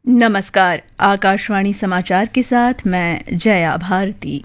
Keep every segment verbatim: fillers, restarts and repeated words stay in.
नमस्कार। आकाशवाणी समाचार के साथ मैं जया भारती।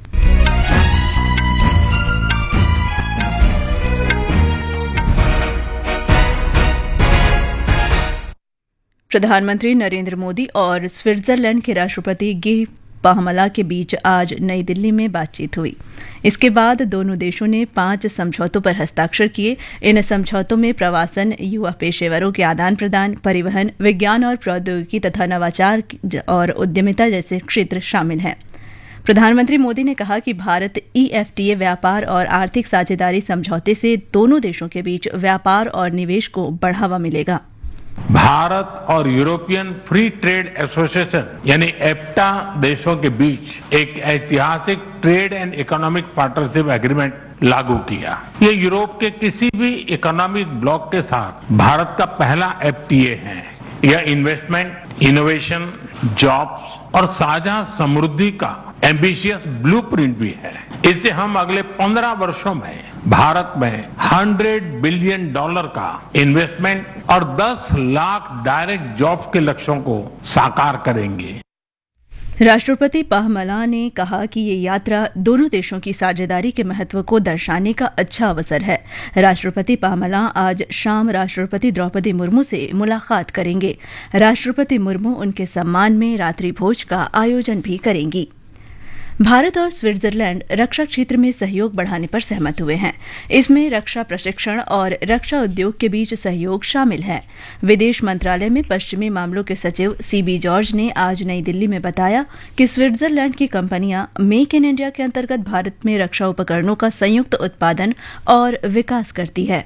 प्रधानमंत्री नरेंद्र मोदी और स्विट्जरलैंड के राष्ट्रपति गी पाहमला के बीच आज नई दिल्ली में बातचीत हुई। इसके बाद दोनों देशों ने पांच समझौतों पर हस्ताक्षर किए। इन समझौतों में प्रवासन, युवा पेशेवरों के आदान प्रदान, परिवहन, विज्ञान और प्रौद्योगिकी तथा नवाचार और उद्यमिता जैसे क्षेत्र शामिल हैं। प्रधानमंत्री मोदी ने कहा कि Bharat E F T A व्यापार और आर्थिक साझेदारी समझौते से दोनों देशों के बीच व्यापार और निवेश को बढ़ावा मिलेगा। भारत और यूरोपियन फ्री ट्रेड एसोसिएशन यानी एफ्टा देशों के बीच एक ऐतिहासिक trade and economic partnership agreement लागू किया। ये यूरोप के किसी भी इकोनॉमिक ब्लॉक के साथ भारत का पहला एफ टी ए है। यह इन्वेस्टमेंट, इनोवेशन, जॉब्स और साझा समृद्धि का एम्बिशियस ब्लूप्रिंट भी है। इससे हम अगले पंद्रह वर्षों में भारत में हंड्रेड बिलियन डॉलर का इन्वेस्टमेंट और दस लाख डायरेक्ट जॉब्स के लक्ष्यों को साकार करेंगे। राष्ट्रपति पाहमला ने कहा कि ये यात्रा दोनों देशों की साझेदारी के महत्व को दर्शाने का अच्छा अवसर है। राष्ट्रपति पाहमला आज शाम राष्ट्रपति द्रौपदी मुर्मू से मुलाकात करेंगे। राष्ट्रपति मुर्मू उनके सम्मान में रात्रि भोज का आयोजन भी करेंगी। भारत और स्विट्जरलैंड रक्षा क्षेत्र में सहयोग बढ़ाने पर सहमत हुए हैं। इसमें रक्षा प्रशिक्षण और रक्षा उद्योग के बीच सहयोग शामिल है। विदेश मंत्रालय में पश्चिमी मामलों के सचिव सी बी जॉर्ज ने आज नई दिल्ली में बताया कि स्विट्जरलैंड की कंपनियां मेक इन इंडिया के अंतर्गत भारत में रक्षा उपकरणों का संयुक्त उत्पादन और विकास करती है।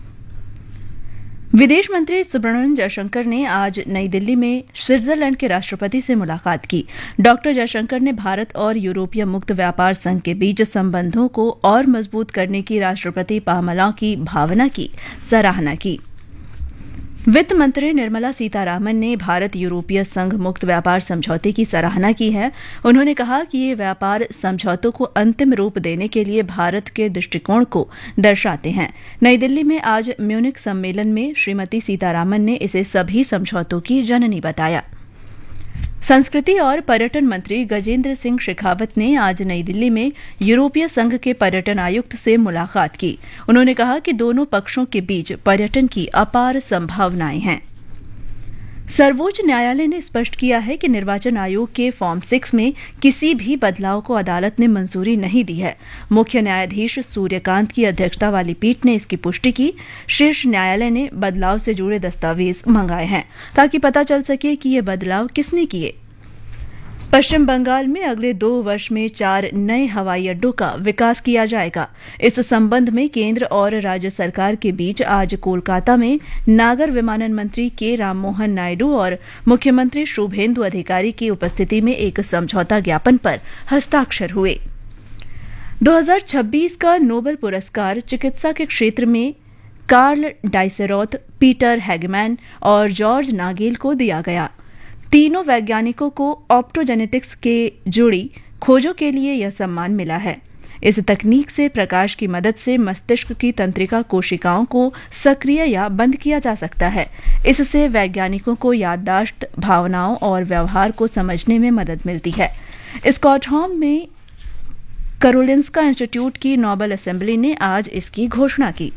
विदेश मंत्री सुब्रमण्यम जयशंकर ने आज नई दिल्ली में स्विट्जरलैंड के राष्ट्रपति से मुलाकात की। डॉक्टर जयशंकर ने भारत और यूरोपीय मुक्त व्यापार संघ के बीच संबंधों को और मजबूत करने की राष्ट्रपति पाहमला की भावना की सराहना की। वित्त मंत्री निर्मला सीतारामन ने भारत यूरोपीय संघ मुक्त व्यापार समझौते की सराहना की है। उन्होंने कहा कि ये व्यापार समझौतों को अंतिम रूप देने के लिए भारत के दृष्टिकोण को दर्शाते हैं। नई दिल्ली में आज म्यूनिख सम्मेलन में श्रीमती सीतारामन ने इसे सभी समझौतों की जननी बताया। संस्कृति और पर्यटन मंत्री गजेंद्र सिंह शेखावत ने आज नई दिल्ली में यूरोपीय संघ के पर्यटन आयुक्त से मुलाकात की। उन्होंने कहा कि दोनों पक्षों के बीच पर्यटन की अपार संभावनाएं हैं। सर्वोच्च न्यायालय ने स्पष्ट किया है कि निर्वाचन आयोग के फॉर्म सिक्स में किसी भी बदलाव को अदालत ने मंजूरी नहीं दी है। मुख्य न्यायाधीश सूर्यकांत की अध्यक्षता वाली पीठ ने इसकी पुष्टि की। शीर्ष न्यायालय ने बदलाव से जुड़े दस्तावेज मंगाए हैं ताकि पता चल सके कि ये बदलाव किसने किए। पश्चिम बंगाल में अगले दो वर्ष में चार नए हवाई अड्डों का विकास किया जाएगा। इस संबंध में केंद्र और राज्य सरकार के बीच आज कोलकाता में नागर विमानन मंत्री के राम मोहन नायडू और मुख्यमंत्री शुभेंदु अधिकारी की उपस्थिति में एक समझौता ज्ञापन पर हस्ताक्षर हुए। दो हज़ार छब्बीस का नोबेल पुरस्कार चिकित्सा के क्षेत्र में कार्ल डाइसेरोथ, पीटर हैगमैन और जॉर्ज नागेल को दिया गया। तीनों वैज्ञानिकों को ऑप्टोजेनेटिक्स के जुड़ी खोजों के लिए यह सम्मान मिला है। इस तकनीक से प्रकाश की मदद से मस्तिष्क की तंत्रिका कोशिकाओं को सक्रिय या बंद किया जा सकता है। इससे वैज्ञानिकों को याददाश्त, भावनाओं और व्यवहार को समझने में मदद मिलती है। स्कॉटहोम में कारोलिंस्का इंस्टीट्यूट की नोबेल असेंबली ने आज इसकी घोषणा की।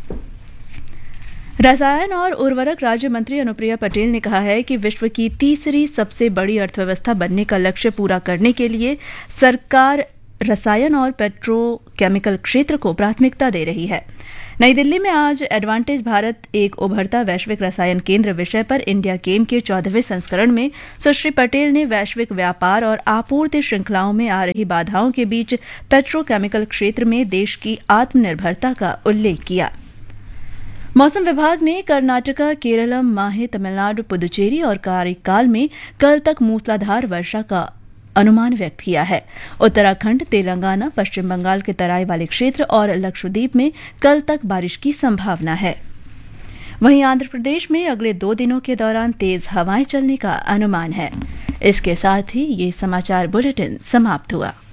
रसायन और उर्वरक राज्य मंत्री अनुप्रिया पटेल ने कहा है कि विश्व की तीसरी सबसे बड़ी अर्थव्यवस्था बनने का लक्ष्य पूरा करने के लिए सरकार रसायन और पेट्रोकेमिकल क्षेत्र को प्राथमिकता दे रही है। नई दिल्ली में आज एडवांटेज भारत एक उभरता वैश्विक रसायन केंद्र विषय पर इंडिया गेम के चौदहवें संस्करण में सुश्री पटेल ने वैश्विक व्यापार और आपूर्ति श्रृंखलाओं में आ रही बाधाओं के बीच पेट्रोकेमिकल क्षेत्र में देश की आत्मनिर्भरता का उल्लेख किया। मौसम विभाग ने कर्नाटका, केरलम, माहे, तमिलनाडु, पुदुचेरी और कारिकाल में कल तक मूसलाधार वर्षा का अनुमान व्यक्त किया है। उत्तराखंड, तेलंगाना, पश्चिम बंगाल के तराई वाले क्षेत्र और लक्षद्वीप में कल तक बारिश की संभावना है। वहीं आंध्र प्रदेश में अगले दो दिनों के दौरान तेज हवाएं चलने का अनुमान है। इसके साथ ही ये समाचार बुलेटिन समाप्त हुआ।